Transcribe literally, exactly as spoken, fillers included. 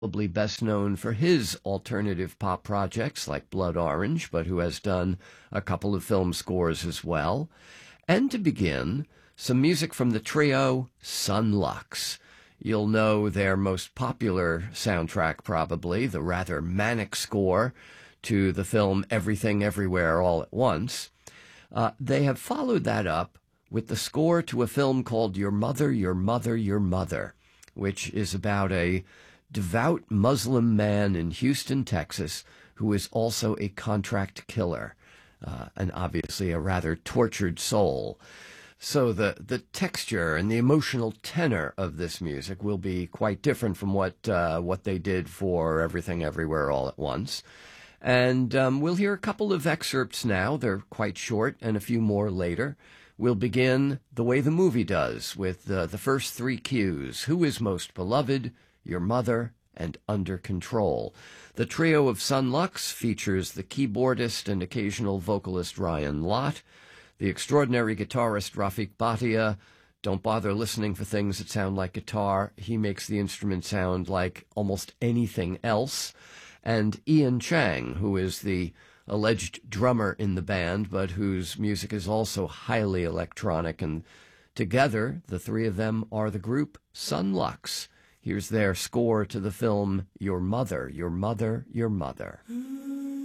probably best known for his alternative pop projects like Blood Orange, but who has done a couple of film scores as well. And to begin, some music from the trio Son Lux. You'll know their most popular soundtrack, probably, the rather manic score to the film Everything Everywhere All at Once. Uh, they have followed that up with the score to a film called Your Mother, Your Mother, Your Mother, which is about a devout Muslim man in Houston, Texas, who is also a contract killer, uh, and obviously a rather tortured soul. So the, the texture and the emotional tenor of this music will be quite different from what uh, what they did for Everything Everywhere All at Once. And um, we'll hear a couple of excerpts now. They're quite short, and a few more later. We'll begin the way the movie does, with uh, the first three cues: Who is Most Beloved, Your Mother, and Under Control. The trio of Son Lux features the keyboardist and occasional vocalist Ryan Lott, the extraordinary guitarist Rafik Bhatia. Don't bother listening for things that sound like guitar. He makes the instrument sound like almost anything else. And Ian Chang, who is the alleged drummer in the band, but whose music is also highly electronic. And together, the three of them are the group Son Lux. Here's their score to the film Your Mother, Your Mother, Your Mother.